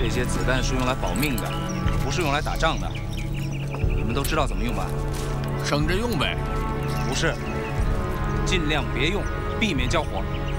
这些子弹是用来保命的，不是用来打仗的。你们都知道怎么用吧？ 省着用呗。 不是，尽量别用，避免交火。